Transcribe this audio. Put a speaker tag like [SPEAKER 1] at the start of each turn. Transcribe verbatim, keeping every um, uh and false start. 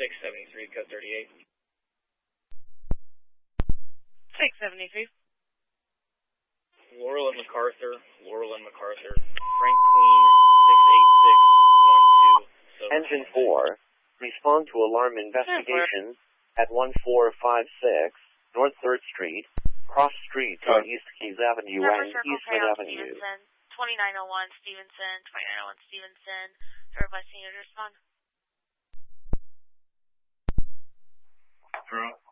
[SPEAKER 1] six seventy-three, code thirty-eight.
[SPEAKER 2] six seventy-three.
[SPEAKER 1] Laurel and MacArthur, Laurel and MacArthur, Frank Queen, six eight six one two. So
[SPEAKER 3] Engine four, respond to alarm investigation at one four five six North third Street, cross street on East Keys Avenue and Eastman Avenue.
[SPEAKER 2] twenty-nine oh one Stevenson, twenty-nine oh one Stevenson, requesting you to respond.
[SPEAKER 1] True.